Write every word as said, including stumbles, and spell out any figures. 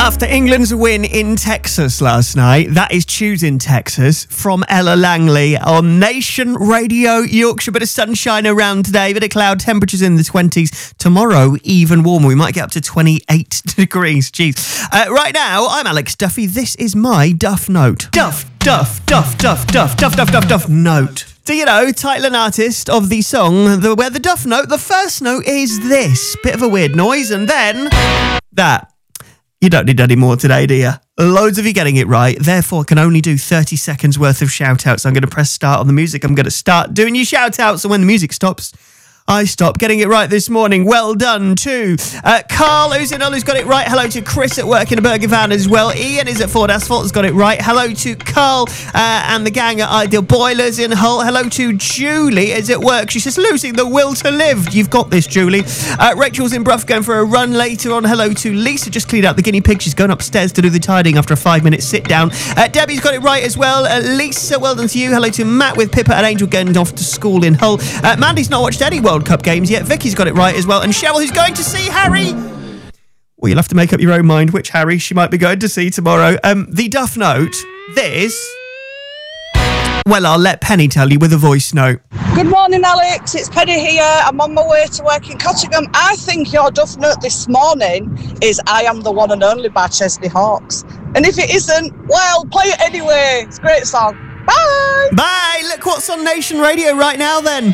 After England's win in Texas last night, that is Choosing Texas from Ella Langley on Nation Radio Yorkshire. Bit of sunshine around today, bit of cloud, temperatures in the twenties. Tomorrow, even warmer. We might get up to twenty-eight degrees. Jeez. Uh, right now, I'm Alex Duffy. This is my Duff Note. Duff, Duff, Duff, Duff, Duff, Duff, Duff, Duff, Duff Note. Do you know, title and artist of the song, the, where the Duff Note, the first note is this. Bit of a weird noise, and then that. You don't need any more today, do you? Loads of you getting it right. Therefore, I can only do thirty seconds worth of shout-outs. I'm going to press start on the music. I'm going to start doing your shout-outs. And when the music stops, I stop. Getting it right this morning. Well done to uh, Carl, who's in Hull, who's got it right. Hello to Chris at work in a burger van as well. Ian is at Ford Asphalt, has got it right. Hello to Carl uh, and the gang at Ideal Boilers in Hull. Hello to Julie is at work. She says, losing the will to live. You've got this, Julie. Uh, Rachel's in Bruff going for a run later on. Hello to Lisa, just cleaned out the guinea pig. She's going upstairs to do the tidying after a five-minute sit-down. Uh, Debbie's got it right as well. Uh, Lisa, well done to you. Hello to Matt with Pippa and Angel going off to school in Hull. Uh, Mandy's not watched any World Cup games yet. Vicky's got it right as well. And Cheryl, who's going to see Harry. Well, you'll have to make up your own mind which Harry she might be going to see tomorrow. Um, the Duff Note, this... Well, I'll let Penny tell you with a voice note. Good morning, Alex. It's Penny here. I'm on my way to work in Cottingham. I think your Duff Note this morning is I Am the One and Only by Chesney Hawkes. And if it isn't, well, play it anyway. It's a great song. Bye! Bye! Look what's on Nation Radio right now, then.